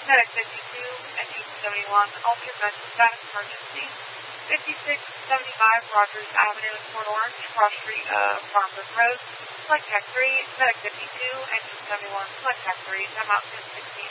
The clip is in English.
Medic 52, Engine 71, Ultra Medical Status Emergency. 5675 Rogers Avenue in Port Orange, cross street of Farmwood Road. Flight Tech 3, Medic 52, Engine 71, Flight Tech 3, time out 1016.